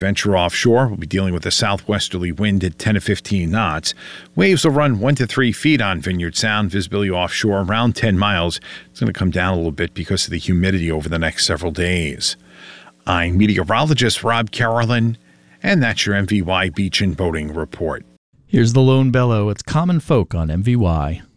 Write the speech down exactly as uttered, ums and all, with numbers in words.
Venture offshore will be dealing with a southwesterly wind at ten to fifteen knots. Waves will run one to three feet on Vineyard Sound. Visibility offshore around ten miles. It's going to come down a little bit because of the humidity over the next several days. I'm meteorologist Rob Carolyn, and that's your M V Y Beach and Boating Report. Here's the lone bellow. It's Common Folk on M V Y.